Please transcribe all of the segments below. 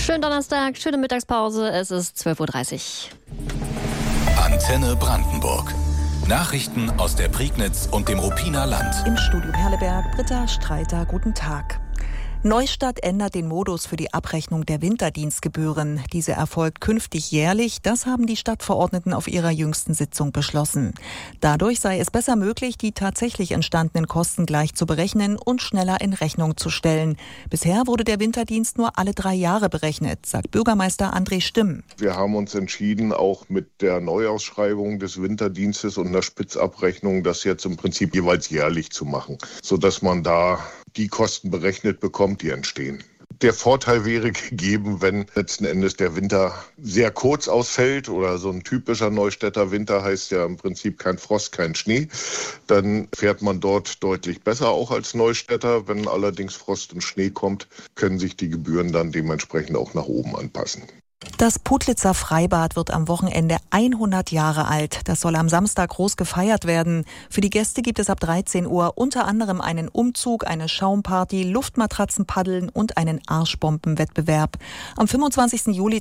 Schönen Donnerstag, schöne Mittagspause. Es ist 12:30 Uhr. Antenne Brandenburg. Nachrichten aus der Prignitz und dem Ruppiner Land. Im Studio Perleberg, Britta Streiter, guten Tag. Neustadt ändert den Modus für die Abrechnung der Winterdienstgebühren. Diese erfolgt künftig jährlich. Das haben die Stadtverordneten auf ihrer jüngsten Sitzung beschlossen. Dadurch sei es besser möglich, die tatsächlich entstandenen Kosten gleich zu berechnen und schneller in Rechnung zu stellen. Bisher wurde der Winterdienst nur alle 3 Jahre berechnet, sagt Bürgermeister André Stimm. Wir haben uns entschieden, auch mit der Neuausschreibung des Winterdienstes und einer Spitzabrechnung das jetzt im Prinzip jeweils jährlich zu machen, sodass man da die Kosten berechnet bekommt, die entstehen. Der Vorteil wäre gegeben, wenn letzten Endes der Winter sehr kurz ausfällt oder so ein typischer Neustädter Winter heißt ja im Prinzip kein Frost, kein Schnee. Dann fährt man dort deutlich besser auch als Neustädter. Wenn allerdings Frost und Schnee kommt, können sich die Gebühren dann dementsprechend auch nach oben anpassen. Das Putlitzer Freibad wird am Wochenende 100 Jahre alt. Das soll am Samstag groß gefeiert werden. Für die Gäste gibt es ab 13 Uhr unter anderem einen Umzug, eine Schaumparty, Luftmatratzenpaddeln und einen Arschbombenwettbewerb. Am 25. Juli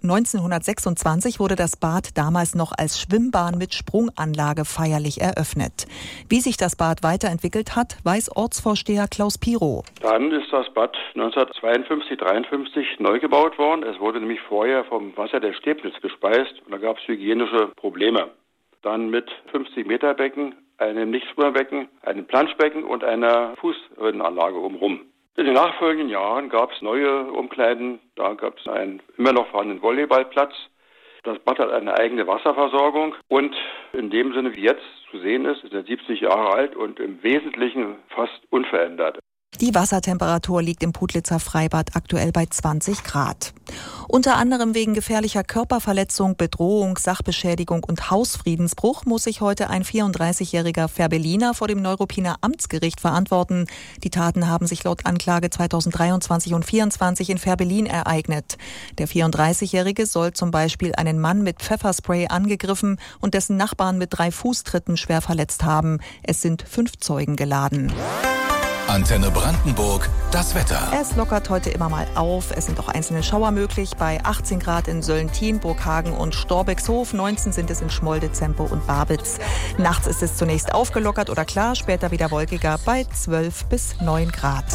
1926 wurde das Bad damals noch als Schwimmbahn mit Sprunganlage feierlich eröffnet. Wie sich das Bad weiterentwickelt hat, weiß Ortsvorsteher Klaus Pirow. Dann ist das Bad 1952, 53 neu gebaut worden. Es wurde nämlich vorher vom Wasser der Stebnitz gespeist und da gab es hygienische Probleme. Dann mit 50-Meter-Becken, einem Nichtschwimmerbecken, einem Planschbecken und einer Fußrinnenanlage umrum. In den nachfolgenden Jahren gab es neue Umkleiden, da gab es einen immer noch vorhandenen Volleyballplatz. Das Bad hat eine eigene Wasserversorgung und in dem Sinne, wie jetzt zu sehen ist er 70 Jahre alt und im Wesentlichen fast unverändert. Die Wassertemperatur liegt im Putlitzer Freibad aktuell bei 20 Grad. Unter anderem wegen gefährlicher Körperverletzung, Bedrohung, Sachbeschädigung und Hausfriedensbruch muss sich heute ein 34-jähriger Fährberliner vor dem Neuruppiner Amtsgericht verantworten. Die Taten haben sich laut Anklage 2023 und 2024 in Fährberlin ereignet. Der 34-jährige soll zum Beispiel einen Mann mit Pfefferspray angegriffen und dessen Nachbarn mit 3 Fußtritten schwer verletzt haben. Es sind 5 Zeugen geladen. Antenne Brandenburg, das Wetter. Es lockert heute immer mal auf. Es sind auch einzelne Schauer möglich. Bei 18 Grad in Sölln-Tien, Burghagen und Storbexhof. 19 sind es in Schmolde, Zempo und Barbitz. Nachts ist es zunächst aufgelockert oder klar, später wieder wolkiger bei 12 bis 9 Grad.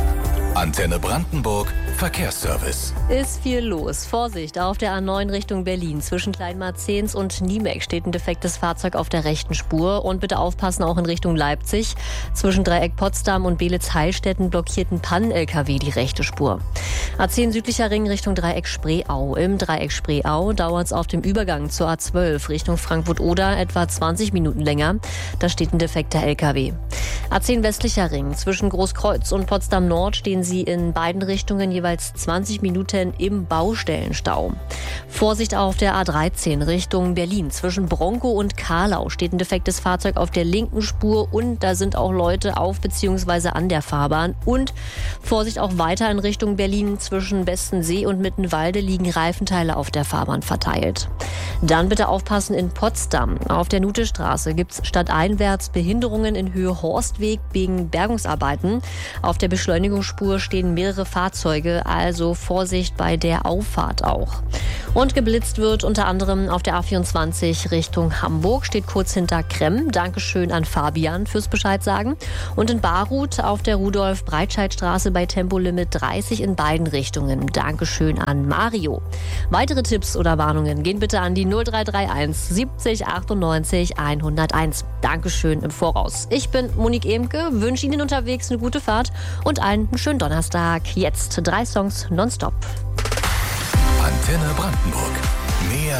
Antenne Brandenburg, Verkehrsservice. Ist viel los. Vorsicht, auf der A9 Richtung Berlin. Zwischen Kleinmarzens und Niemek steht ein defektes Fahrzeug auf der rechten Spur. Und bitte aufpassen, auch in Richtung Leipzig. Zwischen Dreieck Potsdam und Beelitz-Heilstätten blockierten Pannen-LKW die rechte Spur. A10 südlicher Ring Richtung Dreieck Spreeau. Im Dreieck Spreeau dauert es auf dem Übergang zur A12 Richtung Frankfurt-Oder etwa 20 Minuten länger. Da steht ein defekter LKW. A10 westlicher Ring. Zwischen Großkreuz und Potsdam Nord stehen sie in beiden Richtungen jeweils 20 Minuten im Baustellenstau. Vorsicht auf der A13 Richtung Berlin. Zwischen Bronkow und Karlau steht ein defektes Fahrzeug auf der linken Spur und da sind auch Leute auf bzw. an der Fahrbahn. Und Vorsicht auch weiter in Richtung Berlin. Zwischen Bestensee und Mittenwalde liegen Reifenteile auf der Fahrbahn verteilt. Dann bitte aufpassen in Potsdam. Auf der Nutestraße gibt es stadteinwärts Behinderungen in Höhe Horstweg wegen Bergungsarbeiten. Auf der Beschleunigungsspur stehen mehrere Fahrzeuge, also Vorsicht bei der Auffahrt auch. Und geblitzt wird unter anderem auf der A24 Richtung Hamburg, steht kurz hinter Kremm. Dankeschön an Fabian fürs Bescheid sagen. Und in Baruth auf der Rudolf-Breitscheid-Straße bei Tempolimit 30 in beiden Richtungen. Dankeschön an Mario. Weitere Tipps oder Warnungen gehen bitte an die 0331 70 98 101. Dankeschön im Voraus. Ich bin Monique Emke, wünsche Ihnen unterwegs eine gute Fahrt und allen einen schönen Donnerstag. Jetzt 3 Songs nonstop. Antenne Brandenburg. Mehr